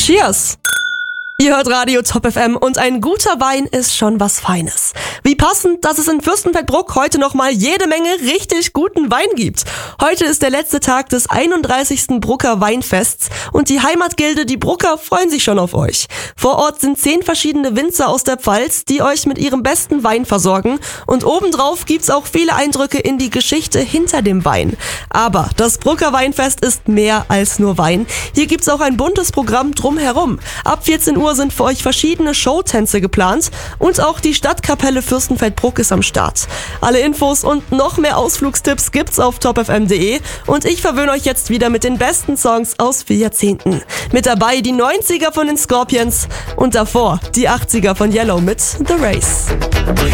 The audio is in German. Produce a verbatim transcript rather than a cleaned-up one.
Cheers! Ihr hört Radio Top F M und ein guter Wein ist schon was Feines. Wie passend, dass es in Fürstenfeldbruck heute nochmal jede Menge richtig guten Wein gibt. Heute ist der letzte Tag des einunddreißigsten Brucker Weinfests und die Heimatgilde, die Brucker, freuen sich schon auf euch. Vor Ort sind zehn verschiedene Winzer aus der Pfalz, die euch mit ihrem besten Wein versorgen. Und obendrauf gibt's auch viele Eindrücke in die Geschichte hinter dem Wein. Aber das Brucker Weinfest ist mehr als nur Wein. Hier gibt's auch ein buntes Programm drumherum. Ab vierzehn Uhr sind für euch verschiedene Showtänze geplant und auch die Stadtkapelle Fürstenfeldbruck ist am Start. Alle Infos und noch mehr Ausflugstipps gibt's auf top f m punkt d e und ich verwöhne euch jetzt wieder mit den besten Songs aus vier Jahrzehnten. Mit dabei die neunziger von den Scorpions und davor die achtziger von Yellow mit The Race.